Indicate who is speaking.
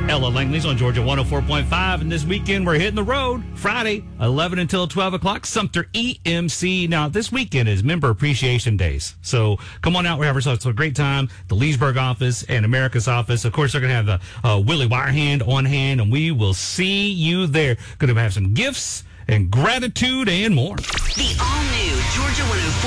Speaker 1: Ella Langley's on Georgia 104.5, and this weekend we're hitting the road. Friday, 11 until 12 o'clock, Sumter EMC. Now, this weekend is Member Appreciation Days, so come on out. We're having a great time. The Leesburg office and America's office. Of course, they're going to have the Willie Wirehand on hand, and we will see you there. Going to have some gifts and gratitude and more.
Speaker 2: The all-new Georgia 104.